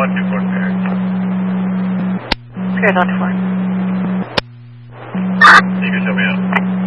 124 Spirit. Spirit 124. You can show me out.